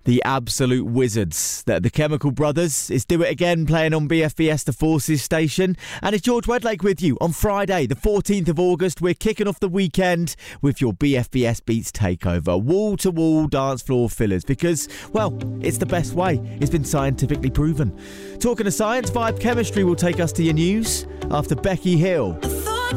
The absolute wizards, the Chemical Brothers. It's Do It Again playing on BFBS The Forces station. And it's George Wedlake with you on Friday, the 14th of August. We're kicking off the weekend with your BFBS Beats takeover. Wall-to-wall dance floor fillers because, well, it's the best way. It's been scientifically proven. Talking of science, Vibe Chemistry will take us to your news after Becky Hill.